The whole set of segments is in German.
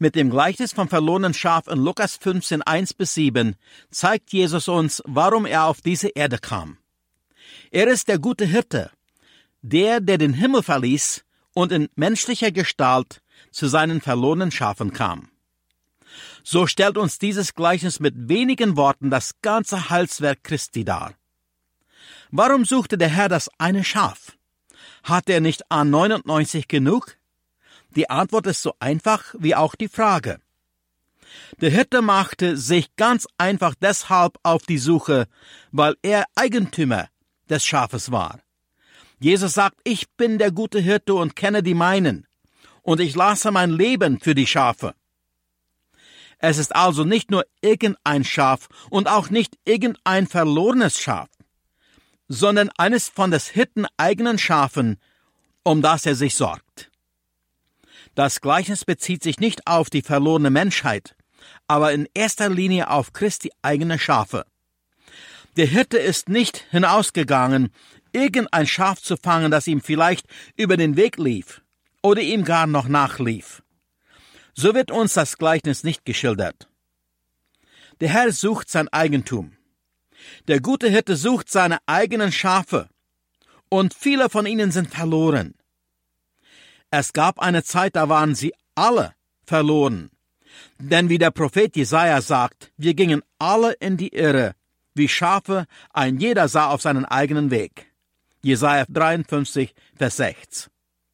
Mit dem Gleichnis vom verlorenen Schaf in Lukas 15, 1-7 zeigt Jesus uns, warum er auf diese Erde kam. Er ist der gute Hirte, der den Himmel verließ und in menschlicher Gestalt zu seinen verlorenen Schafen kam. So stellt uns dieses Gleichnis mit wenigen Worten das ganze Heilswerk Christi dar. Warum suchte der Herr das eine Schaf? Hatte er nicht an 99 genug? Die Antwort ist so einfach wie auch die Frage. Der Hirte machte sich ganz einfach deshalb auf die Suche, weil er Eigentümer des Schafes war. Jesus sagt, ich bin der gute Hirte und kenne die meinen, und ich lasse mein Leben für die Schafe. Es ist also nicht nur irgendein Schaf und auch nicht irgendein verlorenes Schaf, sondern eines von des Hirten eigenen Schafen, um das er sich sorgt. Das Gleichnis bezieht sich nicht auf die verlorene Menschheit, aber in erster Linie auf Christi eigene Schafe. Der Hirte ist nicht hinausgegangen, irgendein Schaf zu fangen, das ihm vielleicht über den Weg lief oder ihm gar noch nachlief. So wird uns das Gleichnis nicht geschildert. Der Herr sucht sein Eigentum. Der gute Hirte sucht seine eigenen Schafe, und viele von ihnen sind verloren. Es gab eine Zeit, da waren sie alle verloren. Denn wie der Prophet Jesaja sagt, wir gingen alle in die Irre, wie Schafe, ein jeder sah auf seinen eigenen Weg. Jesaja 53, Vers 6.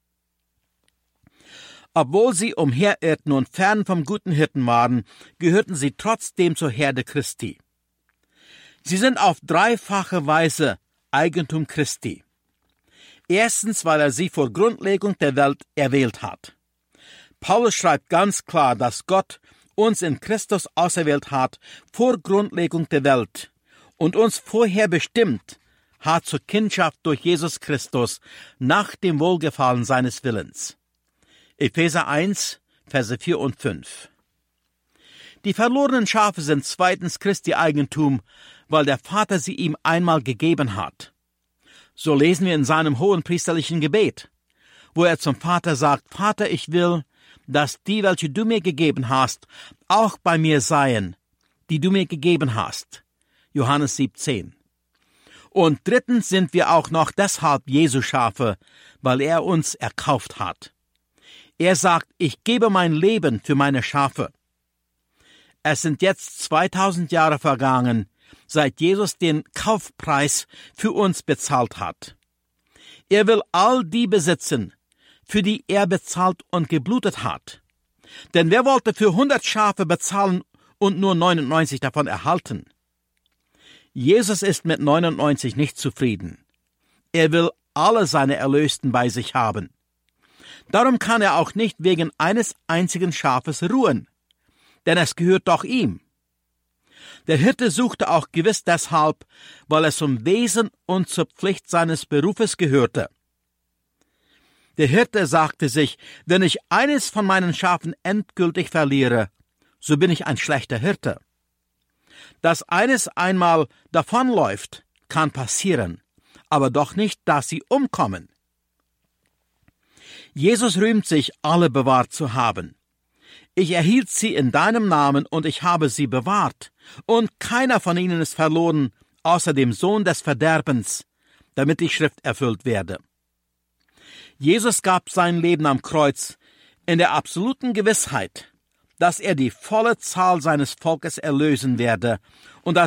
Obwohl sie umherirrten und fern vom guten Hirten waren, gehörten sie trotzdem zur Herde Christi. Sie sind auf dreifache Weise Eigentum Christi. Erstens, weil er sie vor Grundlegung der Welt erwählt hat. Paulus schreibt ganz klar, dass Gott uns in Christus auserwählt hat vor Grundlegung der Welt und uns vorher bestimmt hat zur Kindschaft durch Jesus Christus nach dem Wohlgefallen seines Willens. Epheser 1, Verse 4 und 5. Die verlorenen Schafe sind zweitens Christi Eigentum, weil der Vater sie ihm einmal gegeben hat. So lesen wir in seinem hohenpriesterlichen Gebet, wo er zum Vater sagt, Vater, ich will, dass die, welche du mir gegeben hast, auch bei mir seien, die du mir gegeben hast. Johannes 17. Und drittens sind wir auch noch deshalb Jesu Schafe, weil er uns erkauft hat. Er sagt, ich gebe mein Leben für meine Schafe. Es sind jetzt 2000 Jahre vergangen, seit Jesus den Kaufpreis für uns bezahlt hat. Er will all die besitzen, für die er bezahlt und geblutet hat. Denn wer wollte für 100 Schafe bezahlen und nur 99 davon erhalten? Jesus ist mit 99 nicht zufrieden. Er will alle seine Erlösten bei sich haben. Darum kann er auch nicht wegen eines einzigen Schafes ruhen, denn es gehört doch ihm. Der Hirte suchte auch gewiss deshalb, weil es zum Wesen und zur Pflicht seines Berufes gehörte. Der Hirte sagte sich, wenn ich eines von meinen Schafen endgültig verliere, so bin ich ein schlechter Hirte. Dass eines einmal davonläuft, kann passieren, aber doch nicht, dass sie umkommen. Jesus rühmt sich, alle bewahrt zu haben. Ich erhielt sie in deinem Namen und ich habe sie bewahrt, und keiner von ihnen ist verloren, außer dem Sohn des Verderbens, damit die Schrift erfüllt werde. Jesus gab sein Leben am Kreuz in der absoluten Gewissheit, dass er die volle Zahl seines Volkes erlösen werde und dass